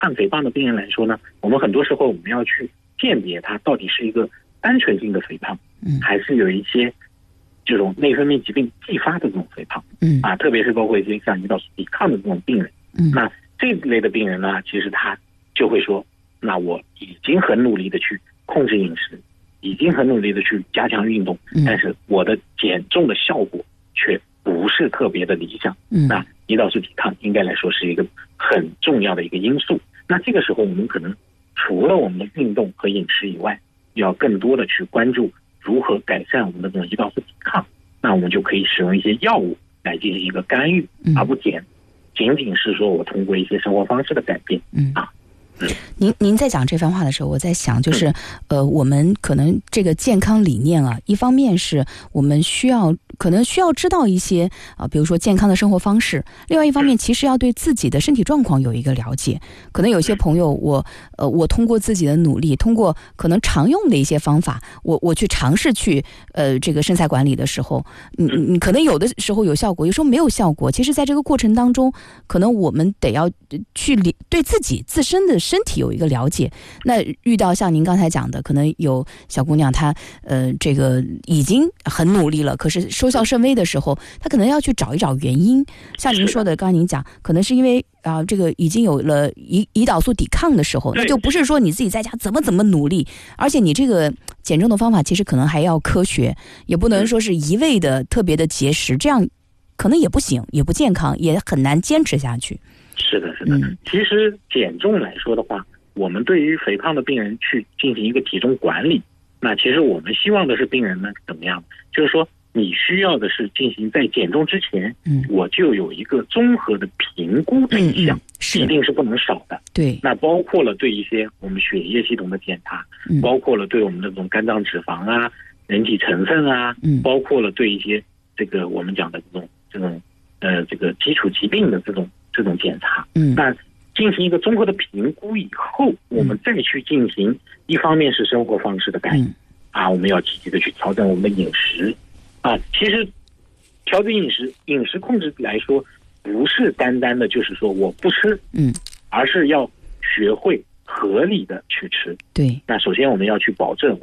抗肥胖的病人来说呢，我们很多时候我们要去鉴别它到底是一个单纯性的肥胖，还是有一些这种内分泌疾病继发的这种肥胖，特别是包括一些像胰岛素抵抗的这种病人，那这一类的病人呢，其实他就会说，那我已经很努力的去控制饮食，已经很努力的去加强运动，但是我的减重的效果却不是特别的理想。那胰岛素抵抗应该来说是一个很重要的一个因素。那这个时候我们可能除了我们的运动和饮食以外，要更多的去关注如何改善我们的这种胰岛素抵抗。那我们就可以使用一些药物来进行一个干预，而不仅仅是说我通过一些生活方式的改变。 您在讲这番话的时候，我在想，就是我们可能这个健康理念啊，一方面是我们可能需要知道一些比如说健康的生活方式，另外一方面其实要对自己的身体状况有一个了解。可能有些朋友我通过自己的努力，通过可能常用的一些方法，我去尝试去这个身材管理的时候，你可能有的时候有效果，有时候没有效果。其实在这个过程当中，可能我们得要去对自己自身的身体有一个了解。那遇到像您刚才讲的，可能有小姑娘她这个已经很努力了，可是收效甚微的时候，她可能要去找一找原因。像您说的，刚才您讲可能是因为这个已经有了胰岛素抵抗的时候，那就不是说你自己在家怎么努力，而且你这个减重的方法其实可能还要科学，也不能说是一味的特别的节食，这样可能也不行，也不健康，也很难坚持下去。 是的。其实减重来说的话，我们对于肥胖的病人去进行一个体重管理，那其实我们希望的是病人呢怎么样？就是说你需要的是进行在减重之前，我就有一个综合的评估这一项，一定是不能少的。 对， 那包括了对一些我们血液系统的检查，包括了对我们的这种肝脏脂肪啊、人体成分啊，包括了对一些这个我们讲的这种这个基础疾病的这种检查。那进行一个综合的评估以后，我们再去进行，一方面是生活方式的改变，我们要积极的去调整我们的饮食。其实调整饮食控制来说，不是单单的就是说我不吃，而是要学会合理的去吃。对，那首先我们要去保证